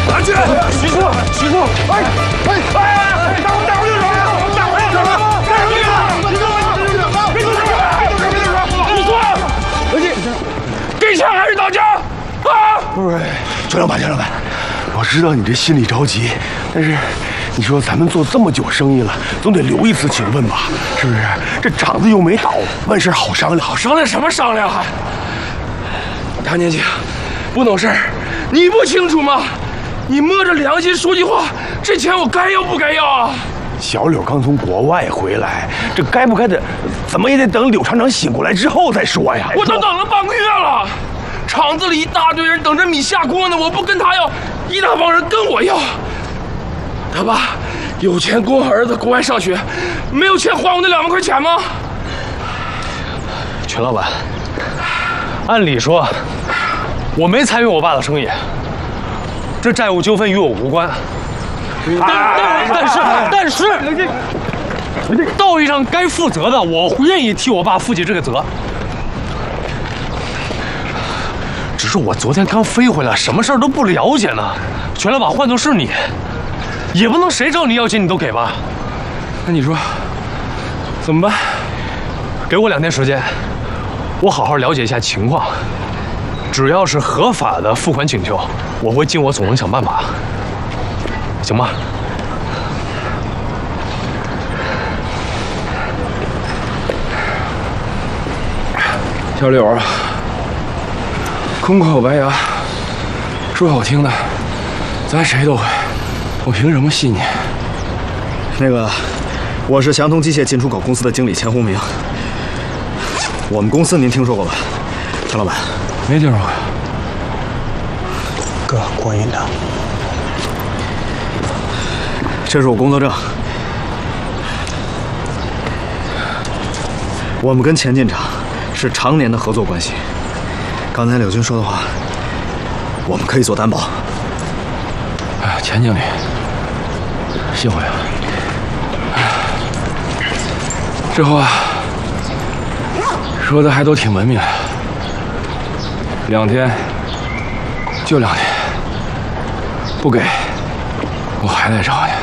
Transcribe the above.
拿去！徐叔，徐叔，哎，大伙儿溜手！大伙儿溜手！干什么去了？别动手！你说，给钱还是打架？啊！ 不是，全老板，我知道你这心里着急，但是你说咱们做这么久生意了，总得留一次情分吧？是不是？这长子又没倒，万事好商量。 好商量什么商量还？大年轻，不懂事儿，你不清楚吗？你摸着良心说句话，这钱我该要不该要啊？ 小柳刚从国外回来，这该不该的，怎么也得等柳厂长醒过来之后再说呀。 我都等了半个月了，厂子里一大堆人等着米下锅呢，我不跟他要，一大帮人跟我要。他爸有钱供儿子国外上学，没有钱还我那2万块钱吗？ 全老板，按理说我没参与我爸的生意，这债务纠纷与我无关。但是，道义上该负责的，我愿意替我爸负起这个责。只是我昨天刚飞回来，什么事儿都不了解呢。全老板，换作是你，也不能谁找你要钱你都给吧？ 那你说怎么办？ 给我2天时间，我好好了解一下情况。只要是合法的付款请求，我会尽我所能想办法，行吗？ 小柳啊，空口白牙，说好听的，咱谁都会，我凭什么信你？ 那个，我是祥通机械进出口公司的经理钱洪明。我们公司您听说过吧，钱老板？ 没听说过。 哥，过瘾的。这是我工作证。我们跟钱进厂是常年的合作关系。刚才柳军说的话，我们可以做担保。 哎，钱经理，幸会了。这话说的还都挺文明的。2天，就2天，不给，我还来找你。